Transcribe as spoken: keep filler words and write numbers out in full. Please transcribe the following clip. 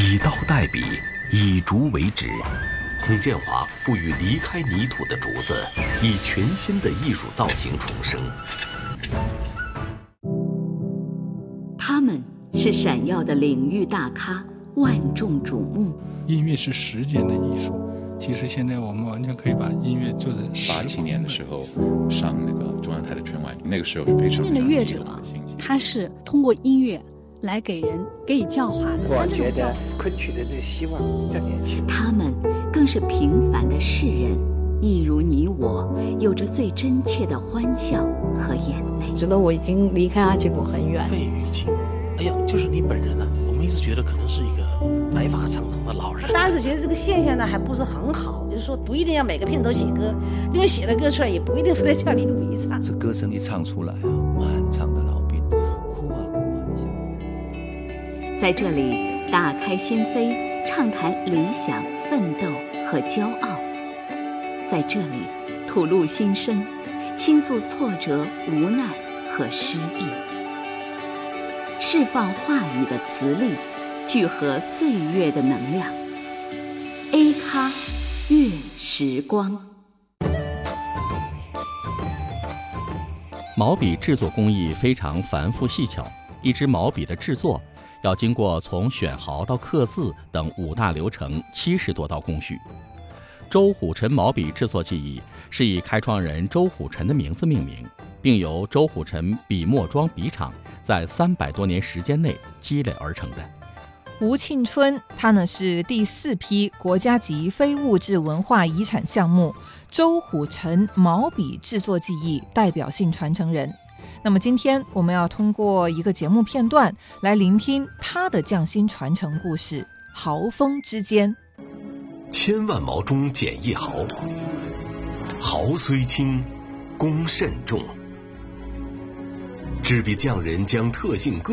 以刀代笔，以竹为纸。洪建华赋予离开泥土的竹子以全新的艺术造型重生。 他们是闪耀的领域大咖，万众瞩目。 音乐是时间的艺术，其实现在我们完全可以把音乐做的。 八七年的时候上那个中央台的春晚，那个时候是非常音乐的乐者，他是通过音乐来给人给予教化的。 我觉得昆曲的这希望在年轻人。 他们更是平凡的世人，一如你我，有着最真切的欢笑和眼泪。 觉得我已经离开阿吉谷很远。 费玉清，哎呀，就是你本人啊！我们一直觉得可能是一个白发苍苍的老人。 当时觉得这个现象呢还不是很好，就是说不一定要每个片头写歌，因为写了歌出来也不一定非得叫你比唱。 这歌声一唱出来啊，满场的老兵哭啊哭啊，你想。 在这里打开心扉，畅谈理想、奋斗和骄傲。在这里吐露心声，倾诉挫折、无奈和失意，释放话语的磁力，聚合岁月的能量。A 咖乐时光。 毛笔制作工艺非常繁复细巧，一支毛笔的制作要经过从选毫到刻字等五大流程七十多道工序。周虎臣毛笔制作技艺是以开创人周虎臣的名字命名，并由周虎臣笔墨庄笔厂在三百多年时间内积累而成的。 吴庆春，他呢是第四批国家级非物质文化遗产项目周虎臣毛笔制作技艺代表性传承人。那么今天我们要通过一个节目片段来聆听他的匠心传承故事，毫锋之间。 千万毛中捡一毫，毫虽轻，功甚重。制笔匠人将特性各